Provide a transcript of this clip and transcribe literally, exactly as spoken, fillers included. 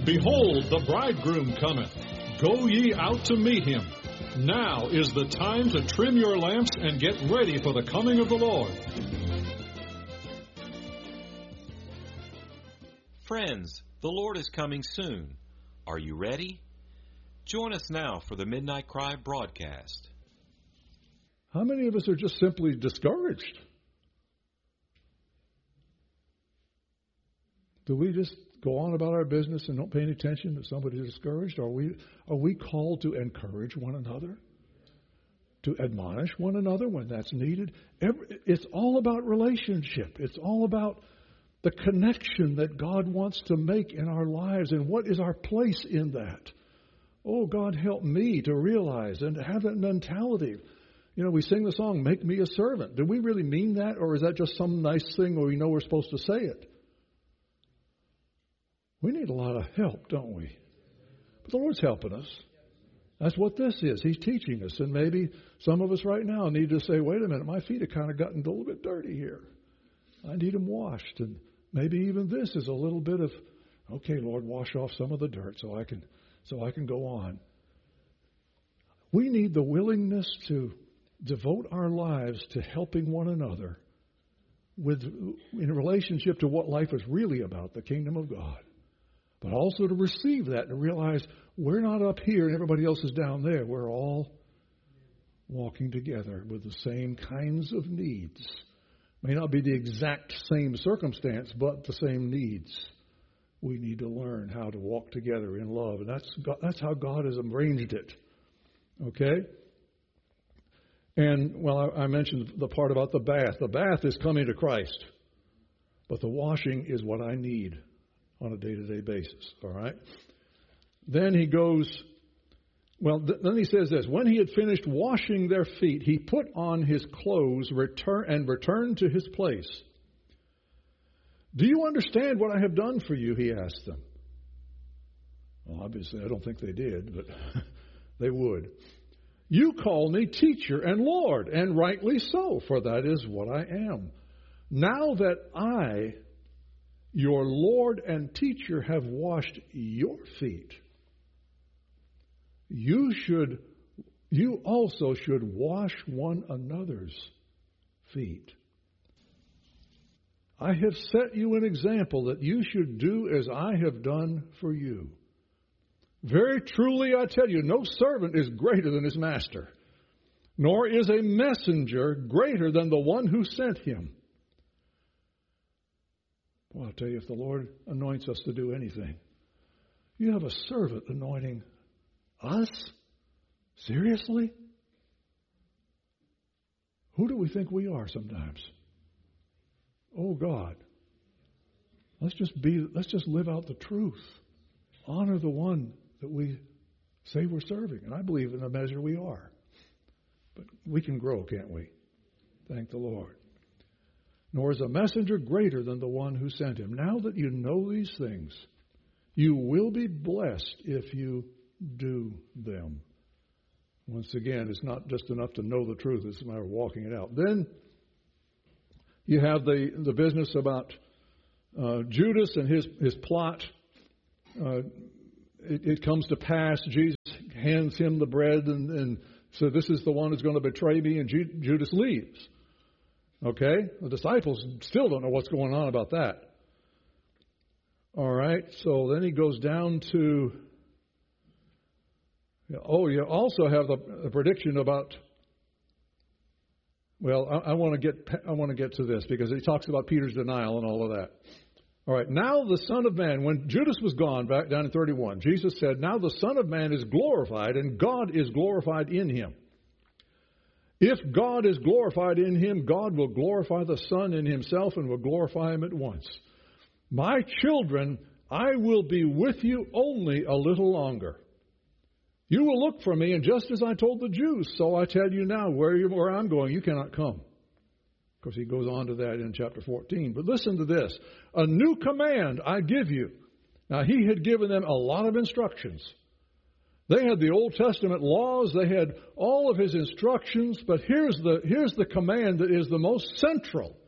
Behold, the bridegroom cometh. Go ye out to meet him. Now is the time to trim your lamps and get ready for the coming of the Lord. Friends, the Lord is coming soon. Are you ready? Join us now for the Midnight Cry broadcast. How many of us are just simply discouraged? Do we just go on about our business and don't pay any attention if somebody's discouraged? Are we are we called to encourage one another? To admonish one another when that's needed? Every, it's all about relationship. It's all about the connection that God wants to make in our lives and what is our place in that. Oh, God, help me to realize and to have that mentality. You know, we sing the song, "Make me a servant." Do we really mean that, or is that just some nice thing where we know we're supposed to say it? We need a lot of help, don't we? But the Lord's helping us. That's what this is. He's teaching us. And maybe some of us right now need to say, wait a minute, my feet have kind of gotten a little bit dirty here. I need them washed. And maybe even this is a little bit of, okay, Lord, wash off some of the dirt so I can so I can go on. We need the willingness to devote our lives to helping one another with in relationship to what life is really about, the kingdom of God. But also to receive that and realize we're not up here and everybody else is down there. We're all walking together with the same kinds of needs. May not be the exact same circumstance, but the same needs. We need to learn how to walk together in love. And that's that's how God has arranged it. Okay? And, well, I, I mentioned the part about the bath. The bath is coming to Christ. But the washing is what I need on a day-to-day basis, all right? Then he goes, well, th- then he says this, when he had finished washing their feet, he put on his clothes return and returned to his place. Do you understand what I have done for you, he asked them. Well, obviously, I don't think they did, but they would. You call me teacher and Lord, and rightly so, for that is what I am. Now that I, your Lord and teacher, have washed your feet, you should, you also should wash one another's feet. I have set you an example that you should do as I have done for you. Very truly I tell you, no servant is greater than his master, nor is a messenger greater than the one who sent him. Well, I'll tell you, if the Lord anoints us to do anything, you have a servant anointing us? Seriously? Who do we think we are sometimes? Oh, God. Let's just be, let's just live out the truth. Honor the one that we say we're serving. And I believe in a measure we are. But we can grow, can't we? Thank the Lord. Nor is a messenger greater than the one who sent him. Now that you know these things, you will be blessed if you do them. Once again, it's not just enough to know the truth. It's a matter of walking it out. Then you have the, the business about uh, Judas and his, his plot. Uh, it, it comes to pass. Jesus hands him the bread and, and so this is the one who's going to betray me, and Ju- Judas leaves. Okay? The disciples still don't know what's going on about that. All right? So then he goes down to, oh, you also have the, the prediction about, well, I, I want to get I want to get to this because he talks about Peter's denial and all of that. All right, now the Son of Man, when Judas was gone, back down in thirty-one, Jesus said, now the Son of Man is glorified and God is glorified in him. If God is glorified in him, God will glorify the Son in himself and will glorify him at once. My children, I will be with you only a little longer. You will look for me, and just as I told the Jews, so I tell you now, where, you, where I'm going, you cannot come. Of course, he goes on to that in chapter fourteen. But listen to this. A new command I give you. Now, he had given them a lot of instructions. They had the Old Testament laws. They had all of his instructions. But here's the, here's the command that is the most central